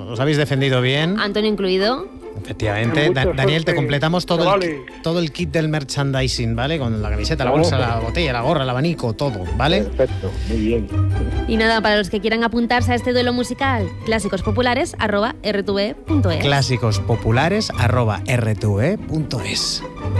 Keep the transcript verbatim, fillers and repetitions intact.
os habéis defendido bien. Antonio incluido. Efectivamente. Da- Daniel, te completamos todo el, vale. todo el kit del merchandising, ¿vale? Con la camiseta, la bolsa, la botella, la gorra, el abanico, todo, ¿vale? Perfecto, muy bien. Y nada, para los que quieran apuntarse a este duelo musical, clásicospopulares arroba r t v punto es. Clásicos populares arroba r t v punto es.